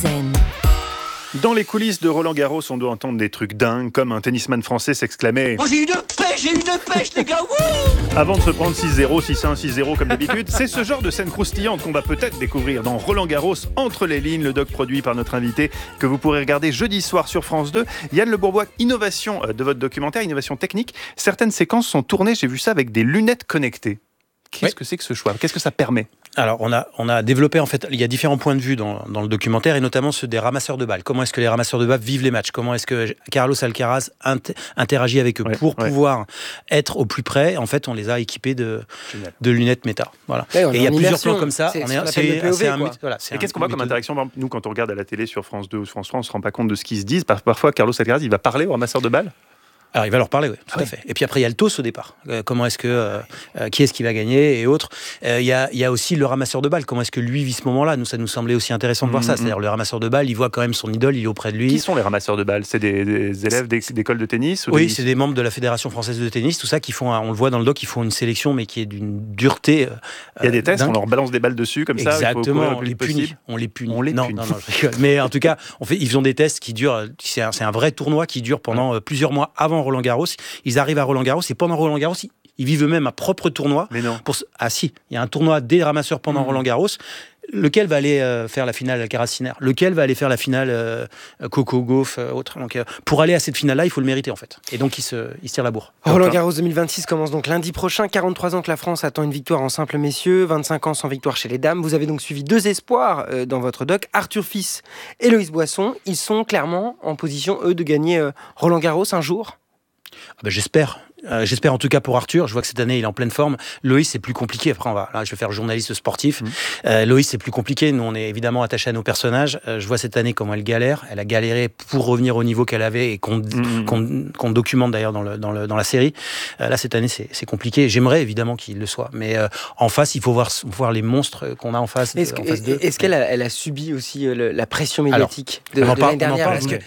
Dans les coulisses de Roland Garros, on doit entendre des trucs dingues, comme un tennisman français s'exclamait « Oh, j'ai eu une pêche, les gars, wouh !» avant de se prendre 6-0, 6-1, 6-0 comme d'habitude. C'est ce genre de scène croustillante qu'on va peut-être découvrir dans Roland Garros, Entre les lignes, le doc produit par notre invité, que vous pourrez regarder jeudi soir sur France 2. Yann Le Bourbois, innovation de votre documentaire, innovation technique. Certaines séquences sont tournées, j'ai vu ça, avec des lunettes connectées. Qu'est-ce que c'est que ce choix ? Qu'est-ce que ça permet ? Alors, on a développé, en fait, il y a différents points de vue dans le documentaire, et notamment ceux des ramasseurs de balles. Comment est-ce que les ramasseurs de balles vivent les matchs ? Comment est-ce que Carlos Alcaraz interagit avec eux pour pouvoir être au plus près ? En fait, on les a équipés de lunettes méta. Voilà. Ouais, et il y a plusieurs plans comme ça. C'est un qu'est-ce qu'on voit comme interaction ? Nous, quand on regarde à la télé sur France 2 ou France 3, on ne se rend pas compte de ce qu'ils se disent. Parfois, Carlos Alcaraz, il va parler aux ramasseurs de balles. Alors, il va leur parler, oui, tout à fait. Et puis après, il y a le toss au départ. Comment est-ce que qui est-ce qui va gagner et autres. Il y a aussi le ramasseur de balles. Comment est-ce que lui vit ce moment-là ? Nous, ça nous semblait aussi intéressant de voir ça. C'est-à-dire, le ramasseur de balles, il voit quand même son idole, il est auprès de lui. Qui sont les ramasseurs de balles ? C'est des élèves d'écoles de tennis ou Oui, c'est des membres de la Fédération française de tennis, tout ça, qui font, on le voit dans le doc, ils font une sélection, mais qui est d'une dureté. Il y a des tests, on leur balance des balles dessus comme ça. Exactement, on les punit. Non, je rigole. Mais en tout cas, ils ont des tests qui durent. C'est un vrai tournoi qui dure pendant plusieurs mois avant Roland Garros. Ils arrivent à Roland Garros et pendant Roland Garros, ils vivent eux-mêmes un propre tournoi. Mais non. Si, il y a un tournoi des ramasseurs pendant Roland Garros. Lequel va aller faire la finale Alcaraz-Sinner ? Lequel va aller faire la finale Coco Gauff autre. Donc, pour aller à cette finale-là, il faut le mériter en fait. Et donc, ils se tirent la bourre. Roland Garros 2026 commence donc lundi prochain. 43 ans que la France attend une victoire en simple messieurs, 25 ans sans victoire chez les dames. Vous avez donc suivi deux espoirs dans votre doc, Arthur Fils et Loïs Boisson. Ils sont clairement en position, eux, de gagner Roland Garros un jour. J'espère. J'espère en tout cas pour Arthur. Je vois que cette année il est en pleine forme. Loïs c'est plus compliqué. Après je vais faire journaliste sportif. Loïs c'est plus compliqué. Nous on est évidemment attachés à nos personnages. Je vois cette année comment elle galère. Elle a galéré pour revenir au niveau qu'elle avait et qu'on documente d'ailleurs dans la série. Là cette année c'est compliqué. J'aimerais évidemment qu'il le soit. Mais en face il faut voir les monstres qu'on a en face. Est-ce qu'elle a subi aussi la pression médiatique de l'année dernière ? Parce que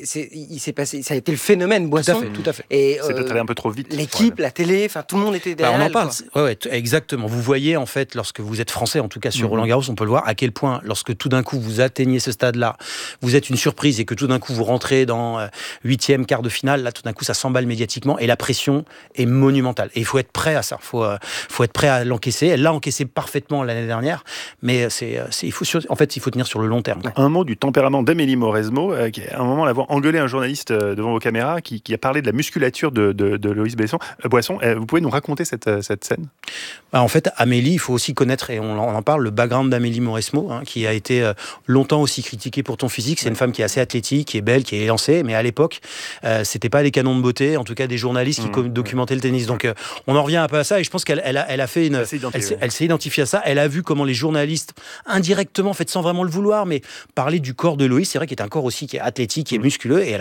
il s'est passé, ça a été le phénomène Boisson. Tout à fait. Et c'est peut-être allé un peu trop vite. L'équipe, la télé, enfin tout le monde était derrière. On en parle. Ouais, exactement. Vous voyez en fait, lorsque vous êtes français, en tout cas sur Roland Garros, on peut le voir à quel point, lorsque tout d'un coup vous atteignez ce stade-là, vous êtes une surprise et que tout d'un coup vous rentrez dans 8e, quart de finale, là tout d'un coup ça s'emballe médiatiquement et la pression est monumentale. Et il faut être prêt à ça. Faut être prêt à l'encaisser. Elle l'a encaissé parfaitement l'année dernière, mais il faut tenir sur le long terme. Un mot du tempérament d'Amélie Mauresmo, qui à un moment l'avoir engueulé un journaliste devant vos caméras, qui a parlé de la musculature de Loïs Boisson. Vous pouvez nous raconter cette scène ? En fait, Amélie, il faut aussi connaître, et on en parle, le background d'Amélie Mauresmo, qui a été longtemps aussi critiquée pour son physique. C'est une femme qui est assez athlétique, qui est belle, qui est élancée, mais à l'époque, c'était pas les canons de beauté, en tout cas des journalistes qui documentaient le tennis. Donc, on en revient un peu à ça, et je pense qu'elle a fait elle s'est identifiée à ça. Elle a vu comment les journalistes, indirectement, en fait, sans vraiment le vouloir, mais parlaient du corps de Loïs. C'est vrai qu'il est un corps aussi qui est athlétique, qui est musculeux, et elle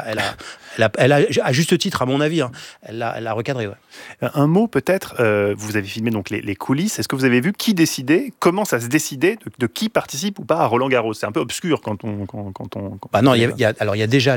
a, à juste titre, à mon avis, elle l'a recadré. Ouais. Un mot peut-être, vous avez filmé donc les coulisses. Est-ce que vous avez vu qui décidait, comment ça se décidait de qui participe ou pas à Roland Garros ? C'est un peu obscur quand on. Non, il y a déjà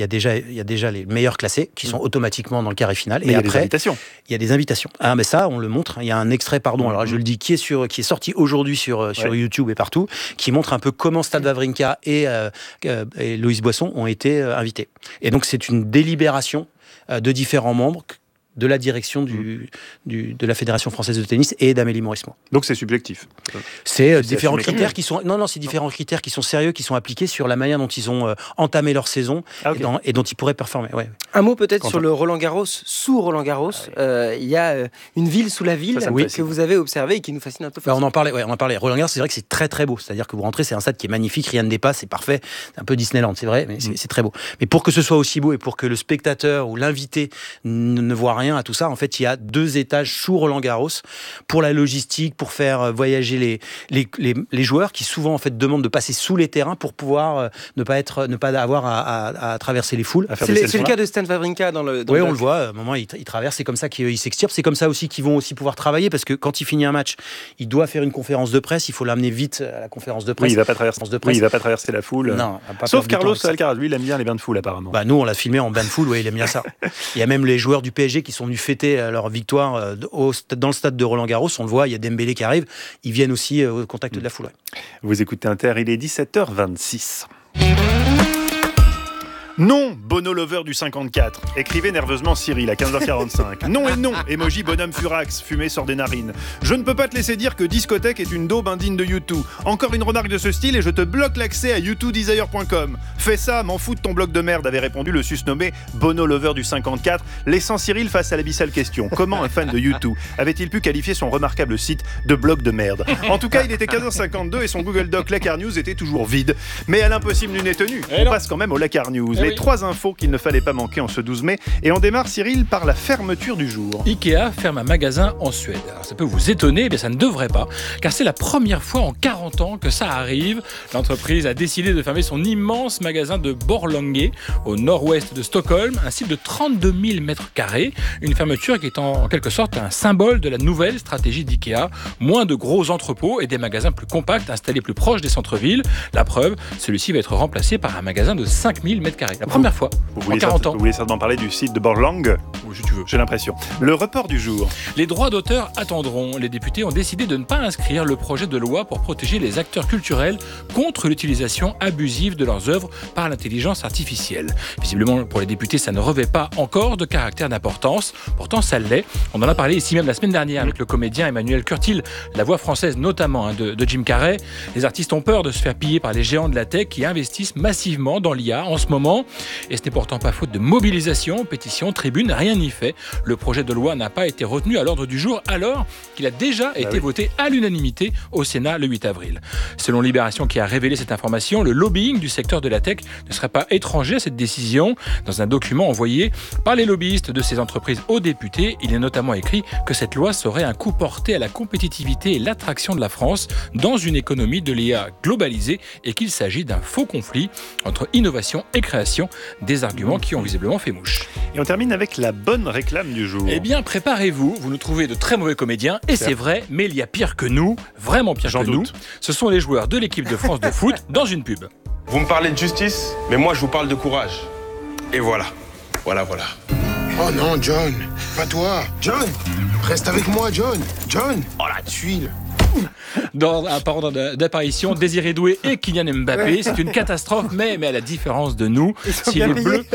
les meilleurs classés qui sont automatiquement dans le carré final. Mais et il y a après, des invitations. Il y a des invitations. Ah, mais ça, on le montre. Il y a un extrait, alors je le dis, qui est sorti aujourd'hui sur YouTube et partout, qui montre un peu comment Stade Wawrinka et Loïs Boisson ont été invités. Et donc c'est une délibération de différents membres de la direction de la Fédération française de tennis et d'Amélie Mauresmo. Donc c'est subjectif. C'est différents critères qui sont c'est différents critères qui sont sérieux, qui sont appliqués sur la manière dont ils ont entamé leur saison et dont ils pourraient performer. Ouais. Un mot peut-être sur le Roland Garros, sous Roland Garros. Il y a une ville sous la ville que vous avez observée et qui nous fascine un peu. On en parlait. Roland Garros, c'est vrai que c'est très très beau. C'est-à-dire que vous rentrez, c'est un stade qui est magnifique, rien ne dépasse, c'est parfait. C'est un peu Disneyland, c'est vrai, mais c'est très beau. Mais pour que ce soit aussi beau et pour que le spectateur ou l'invité ne voit rien à tout ça, en fait, il y a 2 étages sous Roland Garros pour la logistique, pour faire voyager les joueurs qui souvent en fait demandent de passer sous les terrains pour pouvoir ne pas avoir à traverser les foules. C'est le cas de Stan Stéphane Wawrinka dans le. Oui, on le voit. À un moment, il traverse. C'est comme ça qu'il s'extirpe. C'est comme ça aussi qu'ils vont aussi pouvoir travailler parce que quand il finit un match, il doit faire une conférence de presse. Il faut l'amener vite à la conférence de presse. Oui, il va pas traverser la foule. Non, sauf Carlos Alcaraz. Lui, il aime bien les bains de foule apparemment. Bah, nous, on l'a filmé en bain de foule. Oui, il aime bien ça. Il y a même les joueurs du PSG qui sont venus fêter leur victoire dans le stade de Roland-Garros. On le voit. Il y a Dembélé qui arrive. Ils viennent aussi au contact de la foule. Ouais. Vous écoutez Inter. Il est 17h26. Non, Bono Lover du 54. Écrivait nerveusement Cyril à 15h45. Non et non, emoji bonhomme furax, fumée sort des narines. Je ne peux pas te laisser dire que discothèque est une daube indigne de U2. Encore une remarque de ce style et je te bloque l'accès à u2desire.com. Fais ça, m'en fous de ton bloc de merde, avait répondu le susnommé Bono Lover du 54, laissant Cyril face à l'abyssale question. Comment un fan de U2 avait-il pu qualifier son remarquable site de bloc de merde? En tout cas, il était 15h52 et son Google Doc Lakar News était toujours vide. Mais à l'impossible nul n'est tenu. On passe quand même au Lakar News. Les 3 infos qu'il ne fallait pas manquer en ce 12 mai. Et on démarre, Cyril, par la fermeture du jour. Ikea ferme un magasin en Suède. Alors, ça peut vous étonner, mais ça ne devrait pas, car c'est la première fois en 40 ans que ça arrive. L'entreprise a décidé de fermer son immense magasin de Borlänge, au nord-ouest de Stockholm, un site de 32 000 mètres carrés. Une fermeture qui est en quelque sorte un symbole de la nouvelle stratégie d'Ikea. Moins de gros entrepôts et des magasins plus compacts installés plus proches des centres-villes. La preuve, celui-ci va être remplacé par un magasin de 5 000 mètres carrés. La première fois en 40 ans. Vous voulez certainement parler du site de Borlänge? Oui, si tu veux. J'ai l'impression. Le report du jour. Les droits d'auteur attendront. Les députés ont décidé de ne pas inscrire le projet de loi pour protéger les acteurs culturels contre l'utilisation abusive de leurs œuvres par l'intelligence artificielle. Visiblement, pour les députés, ça ne revêt pas encore de caractère d'importance. Pourtant, ça l'est. On en a parlé ici même la semaine dernière avec le comédien Emmanuel Curtil, la voix française notamment de Jim Carrey. Les artistes ont peur de se faire piller par les géants de la tech qui investissent massivement dans l'IA en ce moment. Et ce n'est pourtant pas faute de mobilisation, pétition, tribune, rien n'y fait. Le projet de loi n'a pas été retenu à l'ordre du jour alors qu'il a déjà été voté à l'unanimité au Sénat le 8 avril. Selon Libération qui a révélé cette information, le lobbying du secteur de la tech ne serait pas étranger à cette décision. Dans un document envoyé par les lobbyistes de ces entreprises aux députés, il est notamment écrit que cette loi serait un coup porté à la compétitivité et l'attraction de la France dans une économie de l'IA globalisée et qu'il s'agit d'un faux conflit entre innovation et création, des arguments qui ont visiblement fait mouche. Et on termine avec la bonne réclame du jour. Eh bien, préparez-vous, vous nous trouvez de très mauvais comédiens, et c'est vrai, mais il y a pire que nous, vraiment pire que nous. Ce sont les joueurs de l'équipe de France de foot dans une pub. Vous me parlez de justice, mais moi je vous parle de courage. Et voilà. Voilà. Oh non, John, pas toi. John, reste avec moi, John. John, oh la tuile. Dans un parent d'apparition, Désiré Doué et Kylian Mbappé, c'est une catastrophe, mais à la différence de nous, si les Bleus,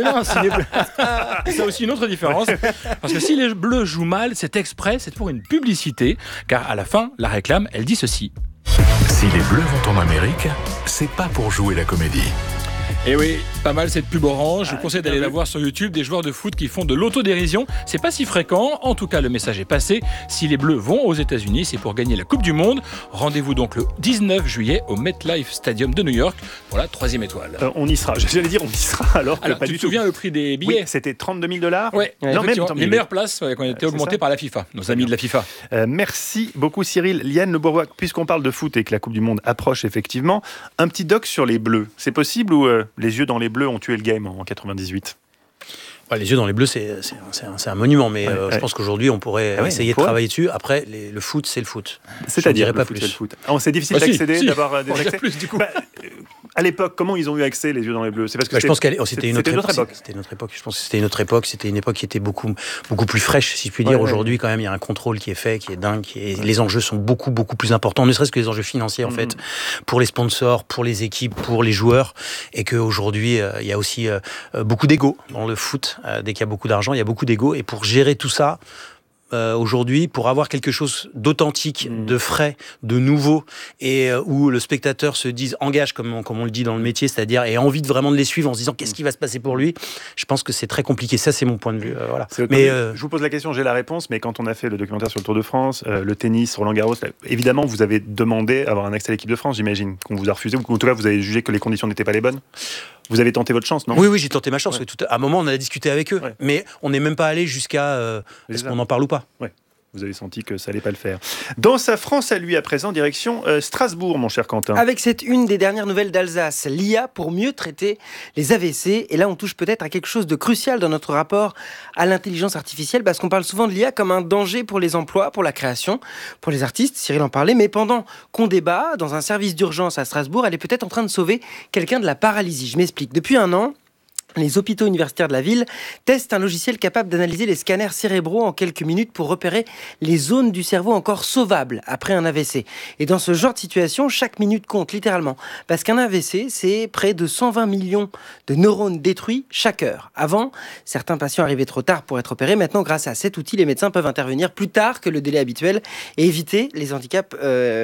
c'est aussi une autre différence, parce que si les Bleus jouent mal, c'est exprès, c'est pour une publicité, car à la fin, la réclame, elle dit ceci. Si les Bleus vont en Amérique, c'est pas pour jouer la comédie. Et oui, pas mal cette pub orange. Je vous conseille d'aller la voir sur YouTube, des joueurs de foot qui font de l'autodérision. C'est pas si fréquent. En tout cas, le message est passé. Si les Bleus vont aux États-Unis, c'est pour gagner la Coupe du Monde. Rendez-vous donc le 19 juillet au MetLife Stadium de New York pour la 3e étoile. On y sera. J'allais dire on y sera alors que pas tu du te souviens tout. le prix des billets? Oui, c'était 32 000 $. Oui, les meilleures places qui ont été augmentées augmentées par la FIFA, nos amis de la FIFA. Merci beaucoup Cyril. Liane Le Bourbois, puisqu'on parle de foot et que la Coupe du Monde approche effectivement, un petit doc sur les Bleus. C'est possible ou les yeux dans les Bleus ont tué le game en 98? Ouais, les yeux dans les bleus, c'est un monument, mais je pense qu'aujourd'hui, on pourrait essayer de travailler dessus. Après, le foot, c'est le foot. C'est-à-dire pas le foot, plus. C'est le foot. C'est difficile d'accéder, d'avoir des accès. Plus, du coup. À l'époque, comment ils ont eu accès, les yeux dans les bleus? C'est parce que je pense que c'était une autre époque. C'était une autre époque. Je pense que c'était une autre époque. C'était une époque qui était beaucoup plus fraîche, si je puis dire. Aujourd'hui, quand même, il y a un contrôle qui est fait, qui est dingue. Les enjeux sont beaucoup plus importants, ne serait-ce que les enjeux financiers, en fait, pour les sponsors, pour les équipes, pour les joueurs. Et qu'aujourd'hui, il y a aussi beaucoup d'ego dans le foot. Dès qu'il y a beaucoup d'argent, il y a beaucoup d'ego. Et pour gérer tout ça, aujourd'hui, pour avoir quelque chose d'authentique, de frais, de nouveau, et où le spectateur se dise, engage, comme on le dit dans le métier, c'est-à-dire, et a envie vraiment de les suivre en se disant qu'est-ce qui va se passer pour lui, je pense que c'est très compliqué. Ça, c'est mon point de vue. Voilà. Mais je vous pose la question, j'ai la réponse, mais quand on a fait le documentaire sur le Tour de France, le tennis, Roland-Garros, évidemment, vous avez demandé à avoir un accès à l'équipe de France, j'imagine, qu'on vous a refusé, ou en tout cas, vous avez jugé que les conditions n'étaient pas les bonnes. Vous avez tenté votre chance, non? Oui, j'ai tenté ma chance. Ouais. À un moment, on a discuté avec eux, mais on n'est même pas allé jusqu'à est-ce qu'on en parle ou pas. Ouais. Vous avez senti que ça allait pas le faire. Dans sa France à lui à présent, direction Strasbourg, mon cher Quentin. Avec cette une des dernières nouvelles d'Alsace, l'IA pour mieux traiter les AVC. Et là, on touche peut-être à quelque chose de crucial dans notre rapport à l'intelligence artificielle, parce qu'on parle souvent de l'IA comme un danger pour les emplois, pour la création, pour les artistes. Cyril en parlait, mais pendant qu'on débat, dans un service d'urgence à Strasbourg, elle est peut-être en train de sauver quelqu'un de la paralysie. Je m'explique. Depuis un an, les hôpitaux universitaires de la ville testent un logiciel capable d'analyser les scanners cérébraux en quelques minutes pour repérer les zones du cerveau encore sauvables après un AVC. Et dans ce genre de situation, chaque minute compte littéralement. Parce qu'un AVC, c'est près de 120 millions de neurones détruits chaque heure. Avant, certains patients arrivaient trop tard pour être opérés. Maintenant, grâce à cet outil, les médecins peuvent intervenir plus tard que le délai habituel et éviter des handicaps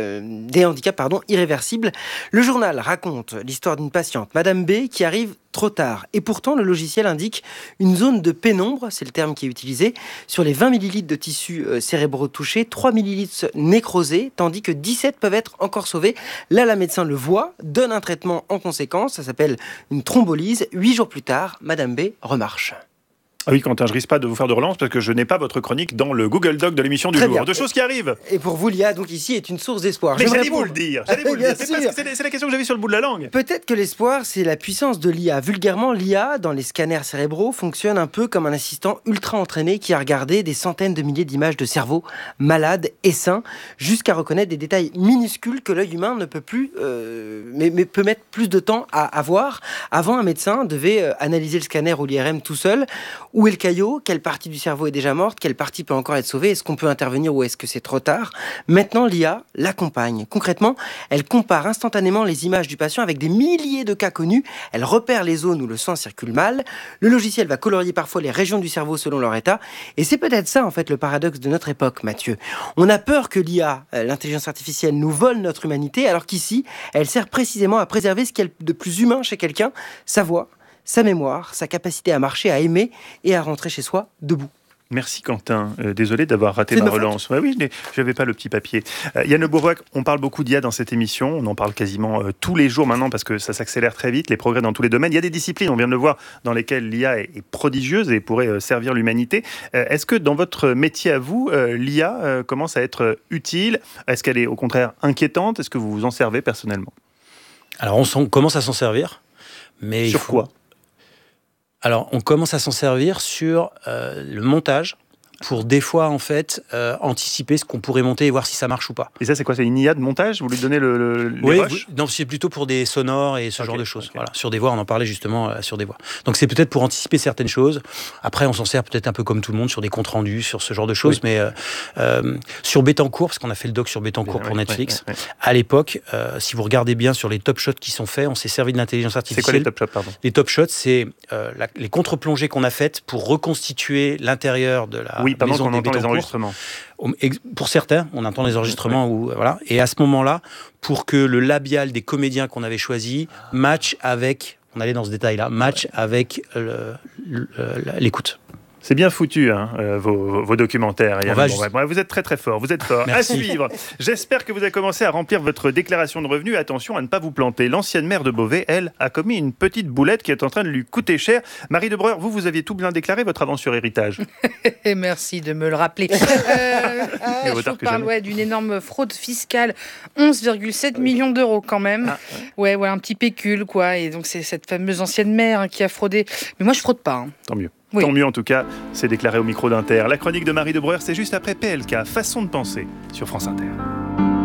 irréversibles. Le journal raconte l'histoire d'une patiente, Madame B, qui arrive trop tard. Et pourtant, le logiciel indique une zone de pénombre, c'est le terme qui est utilisé, sur les 20 millilitres de tissus cérébraux touchés, 3 millilitres nécrosés, tandis que 17 peuvent être encore sauvés. Là, la médecin le voit, donne un traitement en conséquence, ça s'appelle une thrombolyse. 8 jours plus tard, Madame B remarche. Ah oui, Quentin, je risque pas de vous faire de relance parce que je n'ai pas votre chronique dans le Google Doc de l'émission du Très jour. bien. Deux choses qui arrivent. Et pour vous, l'IA, donc ici, est une source d'espoir. Mais Je vais j'allais vous répondre. le dire. Bien C'est sûr. parce que c'est la question que j'avais sur le bout de la langue. Peut-être que l'espoir, c'est la puissance de l'IA. Vulgairement, l'IA, dans les scanners cérébraux, fonctionne un peu comme un assistant ultra entraîné qui a regardé des centaines de milliers d'images de cerveaux malades et sains, jusqu'à reconnaître des détails minuscules que l'œil humain ne peut plus, mais peut mettre plus de temps à voir. Avant, un médecin devait analyser le scanner ou l'IRM tout seul. Où est le caillot ? Quelle partie du cerveau est déjà morte? Quelle partie peut encore être sauvée? Est-ce qu'on peut intervenir ou est-ce que c'est trop tard? Maintenant, l'IA l'accompagne. Concrètement, elle compare instantanément les images du patient avec des milliers de cas connus. Elle repère les zones où le sang circule mal. Le logiciel va colorier parfois les régions du cerveau selon leur état. Et c'est peut-être ça, en fait, le paradoxe de notre époque, Mathieu. On a peur que l'IA, l'intelligence artificielle, nous vole notre humanité, alors qu'ici, elle sert précisément à préserver ce qu'il y a de plus humain chez quelqu'un, sa voix, sa mémoire, sa capacité à marcher, à aimer et à rentrer chez soi debout. Merci Quentin, désolé d'avoir raté ma relance. Ouais, oui, je n'avais pas le petit papier. Yann Le Bourbois, on parle beaucoup d'IA dans cette émission, on en parle quasiment tous les jours maintenant parce que ça s'accélère très vite, les progrès dans tous les domaines. Il y a des disciplines, on vient de le voir, dans lesquelles l'IA est prodigieuse et pourrait servir l'humanité. Est-ce que dans votre métier à vous, l'IA commence à être utile? Est-ce qu'elle est au contraire inquiétante? Est-ce que vous vous en servez personnellement? Alors on commence à s'en servir, mais sur quoi? Alors, on commence à s'en servir sur le montage pour des fois, en fait, anticiper ce qu'on pourrait monter et voir si ça marche ou pas. Et ça, c'est quoi? C'est une IA de montage? Vous lui donnez les rushs? Non, c'est plutôt pour des sonores et ce genre de choses. Okay. Voilà, sur des voix, on en parlait justement sur des voix. Donc, c'est peut-être pour anticiper certaines choses. Après, on s'en sert peut-être un peu comme tout le monde sur des comptes rendus, sur ce genre de choses. Oui. Mais sur Bettencourt, parce qu'on a fait le doc sur Bettencourt pour Netflix, à l'époque, si vous regardez bien sur les top shots qui sont faits, on s'est servi de l'intelligence artificielle. C'est quoi les top shots, pardon? Les top shots, c'est les contre-plongées qu'on a faites pour reconstituer l'intérieur de la pendant maison qu'on des entend les Bettencourt. Enregistrements. Pour certains, on entend les enregistrements. Voilà. Et à ce moment-là, pour que le labial des comédiens qu'on avait choisi match avec, on allait dans ce détail-là, match avec l'écoute. C'est bien foutu, hein, vos documentaires. Vous êtes très très fort, vous êtes fort. Merci. À suivre. J'espère que vous avez commencé à remplir votre déclaration de revenus. Attention à ne pas vous planter. L'ancienne maire de Beauvais, elle, a commis une petite boulette qui est en train de lui coûter cher. Marie de Breuer, vous aviez tout bien déclaré, votre avance sur héritage. Merci de me le rappeler. Je vous parle d'une énorme fraude fiscale, 11,7 millions d'euros quand même. Ouais, un petit pécule, quoi. Et donc c'est cette fameuse ancienne maire qui a fraudé. Mais moi, je fraude pas. Tant mieux. Oui. Tant mieux en tout cas, c'est déclaré au micro d'Inter. La chronique de Marie de Breuer, c'est juste après PLK, façon de penser, sur France Inter.